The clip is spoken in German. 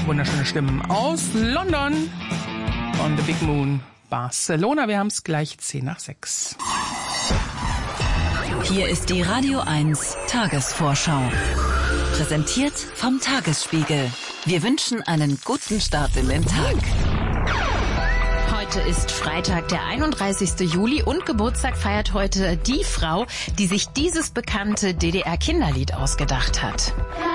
wunderschöne Stimmen aus London on the Big Moon Barcelona. Wir haben es gleich 5:10. Hier ist die Radio 1 Tagesvorschau. Präsentiert vom Tagesspiegel. Wir wünschen einen guten Start in den Tag. Heute ist Freitag, der 31. Juli und Geburtstag feiert heute die Frau, die sich dieses bekannte DDR-Kinderlied ausgedacht hat.